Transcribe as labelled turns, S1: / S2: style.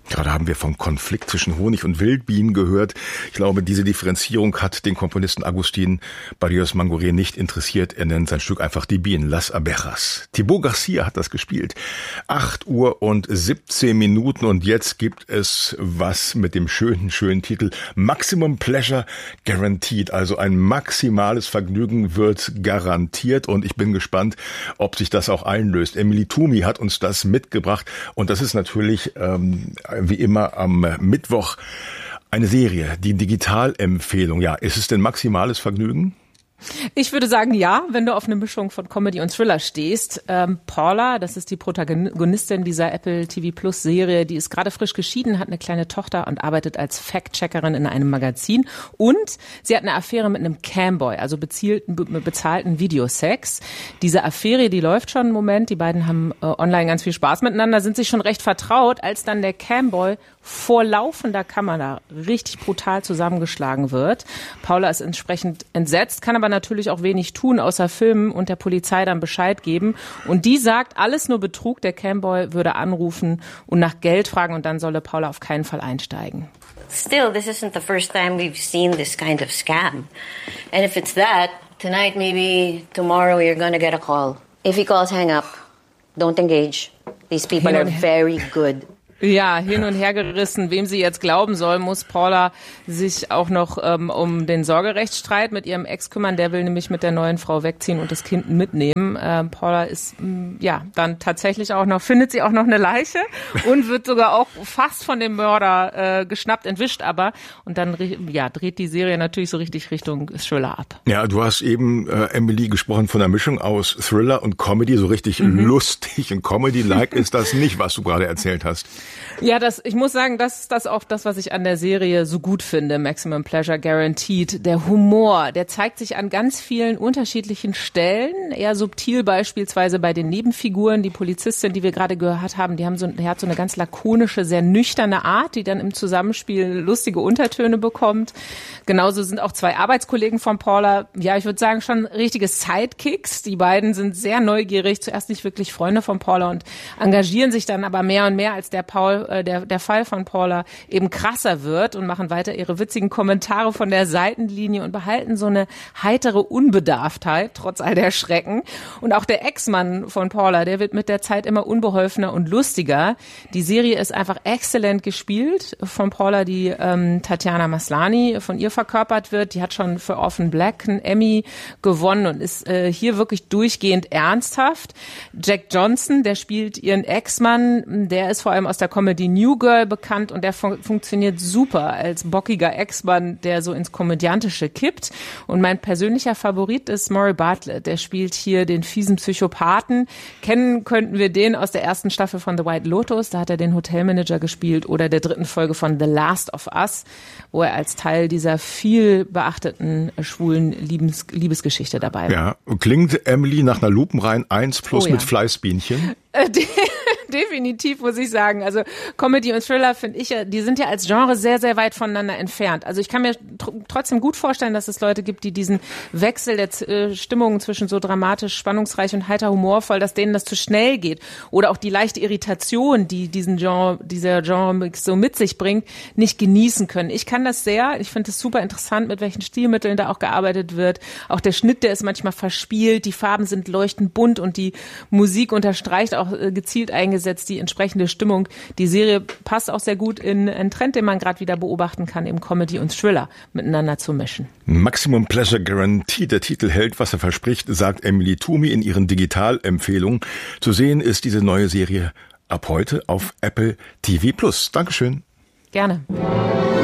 S1: Gerade haben wir vom Konflikt zwischen Honig und Wildbienen gehört. Ich glaube, diese Differenzierung hat den Komponisten Agustín Barrios Mangoré nicht interessiert. Er nennt sein Stück einfach Die Bienen, Las Abejas. Thibaut Garcia hat das gespielt. 8:17 und jetzt gibt es was mit dem schönen Titel Maximum Pleasure Guaranteed. Also ein maximales Vergnügen wird garantiert und ich bin gespannt, ob sich das auch einlöst. Emily Toomey hat uns das mitgebracht und das ist natürlich wie immer am Mittwoch eine Serie, die Digitalempfehlung. Ja, ist es denn maximales Vergnügen?
S2: Ich würde sagen, ja, wenn du auf eine Mischung von Comedy und Thriller stehst. Paula, das ist die Protagonistin dieser Apple TV Plus Serie, die ist gerade frisch geschieden, hat eine kleine Tochter und arbeitet als Fact-Checkerin in einem Magazin. Und sie hat eine Affäre mit einem Camboy, also bezahlten Videosex. Diese Affäre, die läuft schon einen Moment. Die beiden haben online ganz viel Spaß miteinander, sind sich schon recht vertraut, als dann der Camboy vor laufender Kamera richtig brutal zusammengeschlagen wird. Paula ist entsprechend entsetzt, kann aber natürlich auch wenig tun, außer filmen und der Polizei dann Bescheid geben. Und die sagt, alles nur Betrug, der Camboy würde anrufen und nach Geld fragen und dann solle Paula auf keinen Fall einsteigen.
S3: Still, this isn't the first time we've seen this kind of scam. And if it's that, tonight, maybe tomorrow you're gonna get a call. If he calls, hang up. Don't engage. These people are very good.
S2: Ja, hin und her gerissen, wem sie jetzt glauben soll, muss Paula sich auch noch um den Sorgerechtsstreit mit ihrem Ex kümmern. Der will nämlich mit der neuen Frau wegziehen und das Kind mitnehmen. Paula ist dann tatsächlich auch noch, findet sie auch noch eine Leiche und wird sogar auch fast von dem Mörder geschnappt, entwischt aber. Und dann dreht die Serie natürlich so richtig Richtung Thriller ab.
S1: Ja, du hast eben, Emily, gesprochen von einer Mischung aus Thriller und Comedy. So richtig lustig und Comedy-like ist das nicht, was du gerade erzählt hast.
S2: Ja, ich muss sagen, das ist das auch das, was ich an der Serie so gut finde, Maximum Pleasure Guaranteed. Der Humor, der zeigt sich an ganz vielen unterschiedlichen Stellen, eher subtil beispielsweise bei den Nebenfiguren. Die Polizistin, die wir gerade gehört haben, die hat so eine ganz lakonische, sehr nüchterne Art, die dann im Zusammenspiel lustige Untertöne bekommt. Genauso sind auch zwei Arbeitskollegen von Paula, ja, ich würde sagen, schon richtige Sidekicks. Die beiden sind sehr neugierig, zuerst nicht wirklich Freunde von Paula und engagieren sich dann aber mehr und mehr, als der Fall von Paula eben krasser wird und machen weiter ihre witzigen Kommentare von der Seitenlinie und behalten so eine heitere Unbedarftheit, trotz all der Schrecken. Und auch der Ex-Mann von Paula, der wird mit der Zeit immer unbeholfener und lustiger. Die Serie ist einfach exzellent gespielt von Paula, die Tatiana Maslany von ihr verkörpert wird. Die hat schon für Orphan Black einen Emmy gewonnen und ist hier wirklich durchgehend ernsthaft. Jack Johnson, der spielt ihren Ex-Mann, der ist vor allem aus der Comedy New Girl bekannt und der funktioniert super als bockiger Ex-Mann, der so ins Komödiantische kippt. Und mein persönlicher Favorit ist Murray Bartlett, der spielt hier den fiesen Psychopathen. Kennen könnten wir den aus der ersten Staffel von The White Lotus, da hat er den Hotelmanager gespielt, oder der dritten Folge von The Last of Us, wo er als Teil dieser viel beachteten schwulen Liebesgeschichte dabei war.
S1: Ja, klingt Emily nach einer lupenreinen 1+ mit Fleißbienchen?
S2: Definitiv, muss ich sagen. Also Comedy und Thriller, finde ich, die sind ja als Genre sehr, sehr weit voneinander entfernt. Also ich kann mir trotzdem gut vorstellen, dass es Leute gibt, die diesen Wechsel der Stimmungen zwischen so dramatisch, spannungsreich und heiter humorvoll, dass denen das zu schnell geht. Oder auch die leichte Irritation, die dieser Genre-Mix so mit sich bringt, nicht genießen können. Ich kann das sehr. Ich finde es super interessant, mit welchen Stilmitteln da auch gearbeitet wird. Auch der Schnitt, der ist manchmal verspielt. Die Farben sind leuchtend bunt und die Musik unterstreicht auch gezielt eingesetzt die entsprechende Stimmung. Die Serie passt auch sehr gut in einen Trend, den man gerade wieder beobachten kann, eben Comedy und Thriller miteinander zu mischen.
S1: Maximum Pleasure Guaranteed. Der Titel hält, was er verspricht, sagt Emily Toomey in ihren Digitalempfehlungen. Zu sehen ist diese neue Serie ab heute auf Apple TV Plus. Dankeschön.
S2: Gerne.